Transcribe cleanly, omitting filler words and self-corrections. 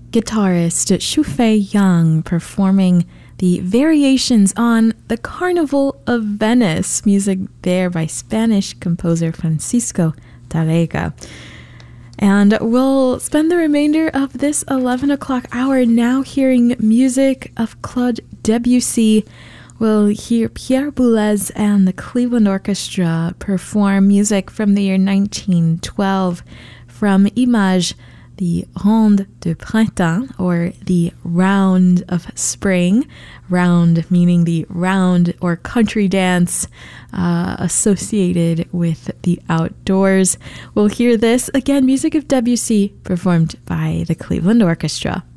guitarist Shufei Yang performing the variations on the Carnival of Venice, music there by Spanish composer Francisco Tárrega. And we'll spend the remainder of this 11 o'clock hour now hearing music of Claude Debussy. We'll hear Pierre Boulez and the Cleveland Orchestra perform music from the year 1912 from Image, the Ronde de Printemps, or the Round of Spring. Round meaning the round or country dance associated with the outdoors. We'll hear this, again, music of Debussy performed by the Cleveland Orchestra.